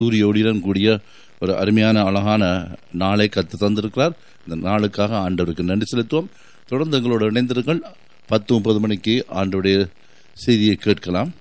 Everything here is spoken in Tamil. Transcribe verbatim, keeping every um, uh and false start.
சூரிய ஒளியுடன் கூடிய ஒரு அருமையான அழகான நாளை கத்து தந்திருக்கிறார். இந்த நாளுக்காக ஆண்டவருக்கு நன்றி செலுத்துவோம். தொடர்ந்து எங்களோடு இணைந்திருங்கள். பத்து முப்பது மணிக்கு ஆண்டவருடைய செய்தியை கேட்கலாம்.